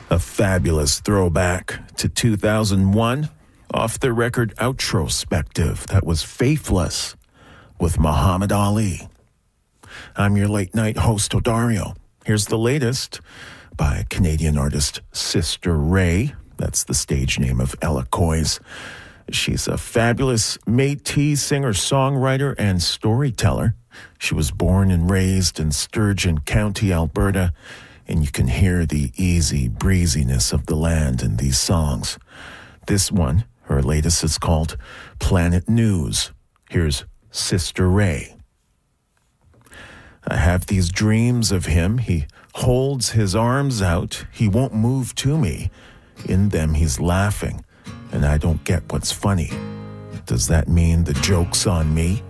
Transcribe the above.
A fabulous throwback to 2001, off-the-record outrospective that was Faithless with Muhammad Ali. I'm your late-night host, Odario. Here's the latest by Canadian artist Sister Ray. That's the stage name of Ella Coys. She's a fabulous Métis singer-songwriter and storyteller. She was born and raised in Sturgeon County, Alberta, and you can hear the easy breeziness of the land in these songs. This one, her latest, is called Planet News. Here's Sister Ray. I have these dreams of him. He holds his arms out. He won't move to me. In them, he's laughing, and I don't get what's funny. Does that mean the joke's on me?